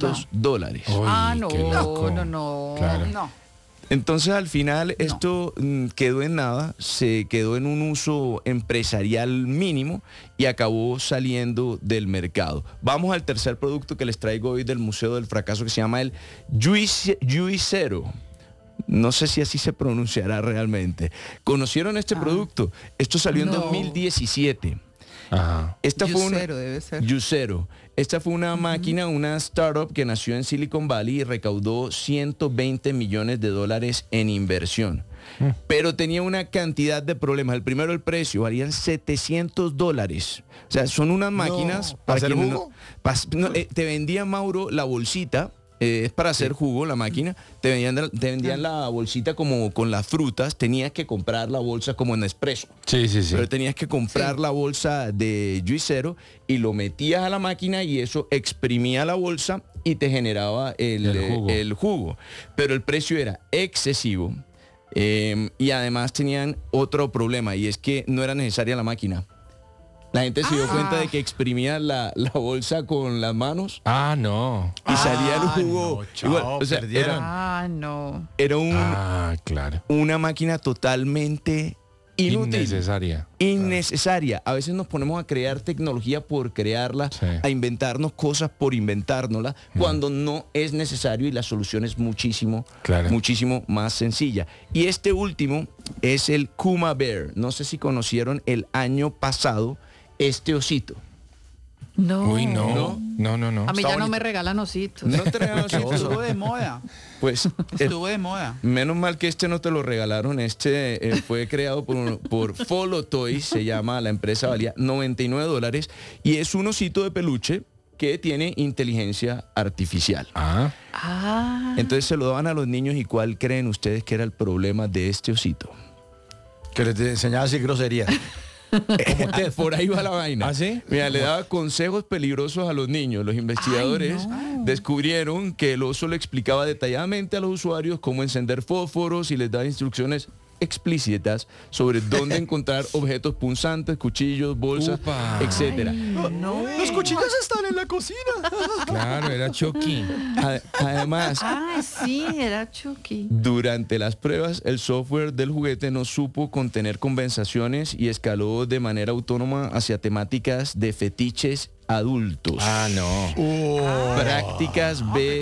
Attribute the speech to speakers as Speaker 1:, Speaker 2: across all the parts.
Speaker 1: $1.200.
Speaker 2: Uy,
Speaker 3: no,
Speaker 2: qué loco.
Speaker 3: no.
Speaker 2: Claro.
Speaker 3: No.
Speaker 1: Entonces al final esto quedó en nada, se quedó en un uso empresarial mínimo y acabó saliendo del mercado. Vamos al tercer producto que les traigo hoy del Museo del Fracaso, que se llama el Juicero. No sé si así se pronunciará realmente. ¿Conocieron este producto? Esto salió en
Speaker 3: No.
Speaker 1: 2017.
Speaker 2: Ajá.
Speaker 1: Esta fue una
Speaker 3: Juicero debe ser.
Speaker 1: Juicero. Esta fue una máquina, una startup que nació en Silicon Valley y recaudó $120 millones en inversión. Pero tenía una cantidad de problemas. El primero, el precio, valían $700. O sea, son unas máquinas
Speaker 4: ¿para hacer
Speaker 1: quienes
Speaker 4: jugo?
Speaker 1: te vendía, Mauro, la bolsita. Es para hacer jugo la máquina. Te vendían la bolsita como con las frutas. Tenías que comprar la bolsa como en Nespresso.
Speaker 2: Sí.
Speaker 1: Pero tenías que comprar la bolsa de Juicero y lo metías a la máquina y eso exprimía la bolsa y te generaba el jugo. Pero el precio era excesivo y además tenían otro problema y es que no era necesaria la máquina. La gente se dio cuenta de que exprimía la bolsa con las manos
Speaker 2: Ah, no.
Speaker 1: y salía el jugo.
Speaker 4: no, chao,
Speaker 1: Igual, o sea,
Speaker 4: perdieron.
Speaker 3: No.
Speaker 1: era
Speaker 2: Claro.
Speaker 1: una máquina totalmente inútil. Innecesaria. A veces nos ponemos a crear tecnología por crearla,
Speaker 2: Sí.
Speaker 1: a inventarnos cosas por inventárnosla, cuando no es necesario y la solución es muchísimo más sencilla. Y este último es el Kuma Bear. No sé si conocieron el año pasado este osito.
Speaker 3: No.
Speaker 2: Uy, no. No.
Speaker 3: A mí
Speaker 4: Está
Speaker 3: ya no
Speaker 4: bonito.
Speaker 3: me regalan ositos.
Speaker 1: No te regalan ositos.
Speaker 3: Estuvo de moda.
Speaker 1: Pues
Speaker 3: Estuvo de moda.
Speaker 1: menos mal que este no te lo regalaron. Este fue creado por Follow Toys, se llama la empresa, valía $99 y es un osito de peluche que tiene inteligencia artificial. Entonces se lo daban a los niños y ¿cuál creen ustedes que era el problema de este osito?
Speaker 4: Que les enseñaba a decir groserías.
Speaker 1: Por ahí va la vaina.
Speaker 2: ¿Ah, sí?
Speaker 1: Mira, le daba consejos peligrosos a los niños. Los investigadores descubrieron que el oso le explicaba detalladamente a los usuarios cómo encender fósforos y les daba instrucciones explícitas sobre dónde encontrar objetos punzantes, cuchillos, bolsas,
Speaker 2: Upa.
Speaker 1: etcétera.
Speaker 4: Los cuchillos están en la cocina.
Speaker 2: Claro, era Chucky.
Speaker 1: Además,
Speaker 3: Sí, era Chucky.
Speaker 1: durante las pruebas, el software del juguete no supo contener conversaciones y escaló de manera autónoma hacia temáticas de fetiches adultos.
Speaker 2: No.
Speaker 1: Prácticas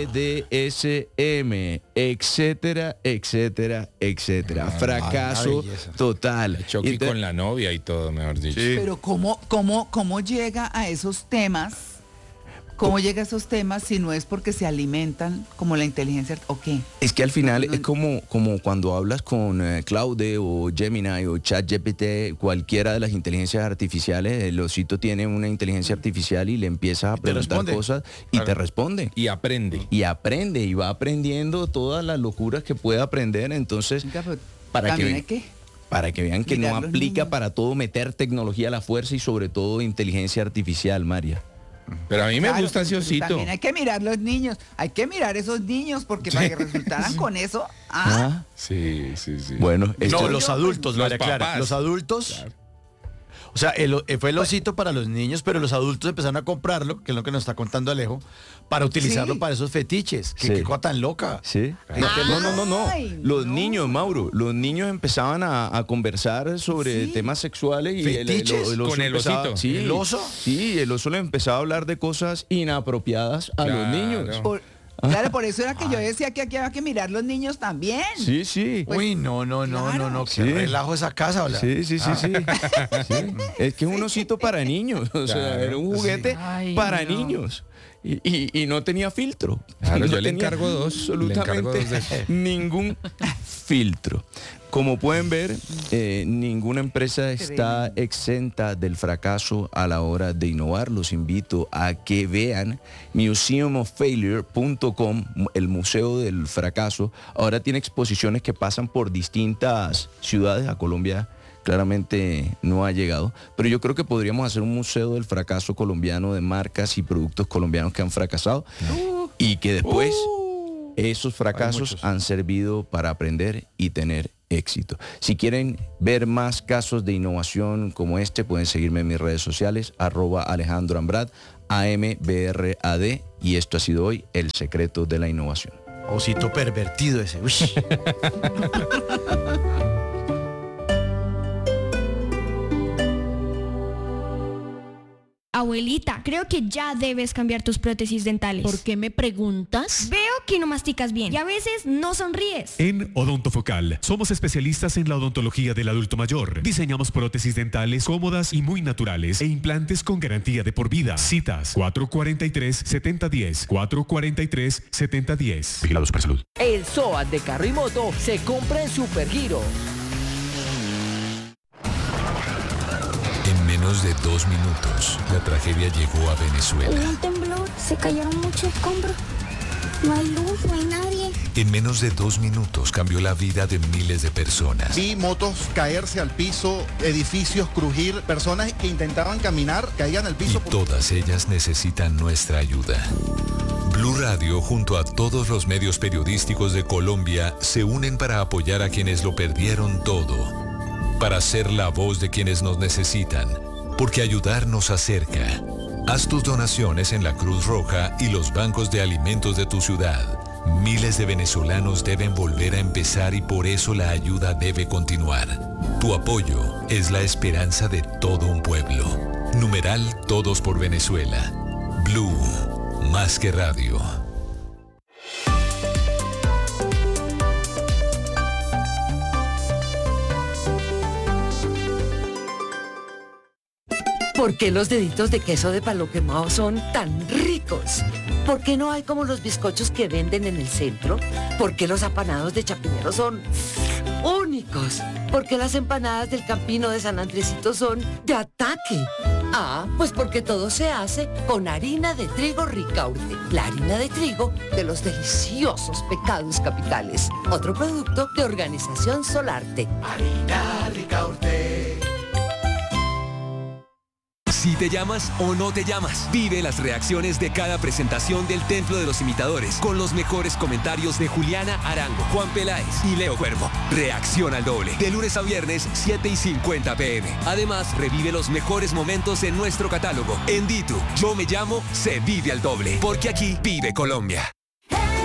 Speaker 1: BDSM, etcétera, etcétera, etcétera. Fracaso
Speaker 4: belleza.
Speaker 1: total.
Speaker 2: Chucky
Speaker 1: Y
Speaker 2: con la novia y todo, mejor dicho.
Speaker 3: Pero ¿cómo llega a esos temas? ¿Cómo llega a esos temas si no es porque se alimentan como la inteligencia o qué?
Speaker 1: Es que al final es como cuando hablas con Claude o Gemini o ChatGPT, cualquiera de las inteligencias artificiales, el osito tiene una inteligencia artificial y le empiezas a preguntar
Speaker 4: responde.
Speaker 1: cosas y te responde.
Speaker 2: Y aprende.
Speaker 1: Y aprende y va aprendiendo todas las locuras que puede aprender. Entonces,
Speaker 3: Oiga, pero
Speaker 1: para que,
Speaker 3: también
Speaker 1: ve-
Speaker 3: hay que
Speaker 1: para que vean que no
Speaker 3: mirar los
Speaker 1: aplica
Speaker 3: niños.
Speaker 1: para todo meter tecnología a la fuerza y sobre todo inteligencia artificial, María.
Speaker 2: Pero a mí me
Speaker 3: Claro,
Speaker 2: gusta ese
Speaker 3: pero
Speaker 2: osito.
Speaker 3: También hay que mirar los niños, hay que mirar esos niños porque para que resultaran con eso.
Speaker 1: Ah,
Speaker 2: Sí.
Speaker 1: Bueno,
Speaker 4: No, los adultos,
Speaker 2: Los
Speaker 4: María Clara.
Speaker 2: papás.
Speaker 4: Los adultos. O sea, fue el osito para los niños, pero los adultos empezaron a comprarlo, que es lo que nos está contando Alejo, para utilizarlo
Speaker 3: Sí.
Speaker 4: para esos fetiches.
Speaker 1: Sí.
Speaker 4: Qué cosa tan loca.
Speaker 1: ¿sí? No.
Speaker 3: Ay,
Speaker 1: Los
Speaker 3: no.
Speaker 1: niños, Mauro, los niños empezaban a conversar sobre
Speaker 3: Sí.
Speaker 1: temas sexuales y
Speaker 4: ¿Fetiches?
Speaker 1: oso
Speaker 2: Con el
Speaker 1: empezaba-
Speaker 2: osito.
Speaker 1: Sí,
Speaker 4: ¿El oso?
Speaker 1: Sí, el oso le empezaba a hablar de cosas inapropiadas a los
Speaker 2: Claro.
Speaker 1: niños.
Speaker 3: Claro, por eso era que yo decía que aquí había que mirar los niños también.
Speaker 1: Sí.
Speaker 4: Uy, no,
Speaker 3: claro.
Speaker 4: qué
Speaker 1: Sí.
Speaker 4: relajo esa casa, hola.
Speaker 1: Sí. Sí. Es que es un osito para niños. O sea,
Speaker 2: Claro.
Speaker 1: era un juguete
Speaker 3: Ay,
Speaker 1: para
Speaker 3: no.
Speaker 1: niños. Y no tenía filtro.
Speaker 2: Claro,
Speaker 1: No
Speaker 2: yo le
Speaker 1: tenía
Speaker 2: encargo dos.
Speaker 1: Absolutamente
Speaker 2: de esos.
Speaker 1: ningún filtro. Como pueden ver, ninguna empresa está exenta del fracaso a la hora de innovar. Los invito a que vean museumoffailure.com, el Museo del Fracaso. Ahora tiene exposiciones que pasan por distintas ciudades. A Colombia claramente no ha llegado, pero yo creo que podríamos hacer un museo del fracaso colombiano de marcas y productos colombianos que han fracasado y que después esos fracasos
Speaker 4: muchos.
Speaker 1: han servido para aprender y tener éxito. Si quieren ver más casos de innovación como este, pueden seguirme en mis redes sociales, @AlejandroAmbrad, AMBRAD, y esto ha sido hoy el secreto de la innovación.
Speaker 4: Osito pervertido ese. Uy.
Speaker 5: Abuelita, creo que ya debes cambiar tus prótesis dentales.
Speaker 6: ¿Por qué me preguntas?
Speaker 5: Veo que no masticas bien y a veces no sonríes.
Speaker 7: En Odontofocal somos especialistas en la odontología del adulto mayor. Diseñamos prótesis dentales cómodas y muy naturales e implantes con garantía de por vida. Citas 443-7010, 443-7010. Vigilados por salud.
Speaker 8: El SOAT de carro y moto se compra en Supergiro.
Speaker 9: En menos de 2 minutos, la tragedia llegó a Venezuela.
Speaker 10: Hubo un temblor, se cayeron muchos escombros. No hay luz, no hay nadie.
Speaker 9: En menos de 2 minutos cambió la vida de miles de personas.
Speaker 11: Vi motos caerse al piso, edificios crujir, personas que intentaban caminar, caían al piso.
Speaker 9: Y todas ellas necesitan nuestra ayuda. Blue Radio, junto a todos los medios periodísticos de Colombia, se unen para apoyar a quienes lo perdieron todo. Para ser la voz de quienes nos necesitan, porque ayudar nos acerca. Haz tus donaciones en la Cruz Roja y los bancos de alimentos de tu ciudad. Miles de venezolanos deben volver a empezar y por eso la ayuda debe continuar. Tu apoyo es la esperanza de todo un pueblo. Numeral Todos por Venezuela. Blue, más que radio.
Speaker 8: ¿Por qué los deditos de queso de palo quemado son tan ricos? ¿Por qué no hay como los bizcochos que venden en el centro? ¿Por qué los apanados de Chapinero son únicos? ¿Por qué las empanadas del Campino de San Andresito son de ataque? Ah, pues porque todo se hace con harina de trigo Ricaurte, la harina de trigo de los deliciosos Pecados Capitales. Otro producto de Organización Solarte.
Speaker 12: Harina Ricaurte. Si te llamas o no te llamas, vive las reacciones de cada presentación del Templo de los Imitadores con los mejores comentarios de Juliana Arango, Juan Peláez y Leo Cuervo. Reacción al doble, de lunes a viernes, 7:50 p.m. Además, revive los mejores momentos en nuestro catálogo. En Ditu, Yo Me Llamo, se vive al doble, porque aquí vive Colombia.